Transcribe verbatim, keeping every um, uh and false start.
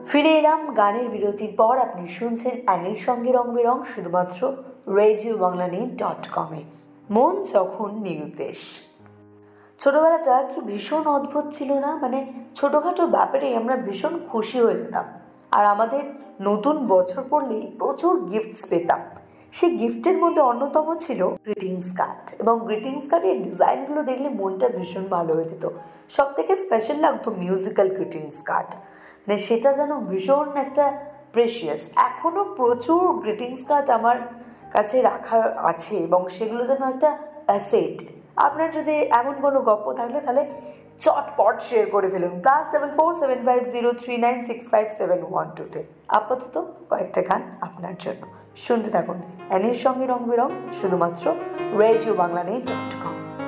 ফিরে এলাম গানের বিরতির পর। আপনি শুনছেন অ্যানির সঙ্গে রং বেরং শুধুমাত্র রেডিও বাংলা নিউজ ডট কমে। মন যখন নিরুদ্দেশ। ছোটবেলাটা কি ভীষণ অদ্ভুত ছিল না? মানে ছোটোখাটো ব্যাপারে আমরা ভীষণ খুশি হয়ে যেতাম, আর আমাদের নতুন বছর পড়লেই প্রচুর গিফটস পেতাম। সেই গিফটের মধ্যে অন্যতম ছিল গ্রিটিংস কার্ড, এবং গ্রিটিংস কার্ডের ডিজাইনগুলো দেখলে মনটা ভীষণ ভালো হয়ে যেত। সব থেকে স্পেশাল লাগতো মিউজিক্যাল গ্রিটিংস কার্ড, মানে সেটা যেন ভীষণ একটা প্রেশিয়াস। এখনও প্রচুর গ্রিটিংস কার্ড আমার কাছে রাখা আছে, এবং সেগুলো যেন একটা অ্যাসেট। আপনার যদি এমন কোনো গল্প থাকলে তাহলে চটপট শেয়ার করে ফেলুন plus seven four seven five zero three nine six five seven one টুতে। আপাতত কয়েকটা গান আপনার জন্য, শুনতে থাকুন অ্যানির সঙ্গে রং বেরং শুধুমাত্র radio Bangla news dot com.